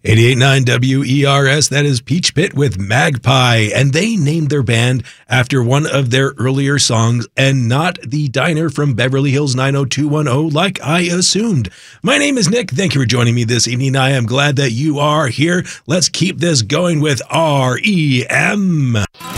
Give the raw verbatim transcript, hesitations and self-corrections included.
eighty-eight point nine W E R S, that is Peach Pit with Magpie, and they named their band after one of their earlier songs and not the diner from Beverly Hills nine oh two one oh like I assumed. My name is Nick. Thank you for joining me this evening. I am glad that you are here. Let's keep this going with R E M.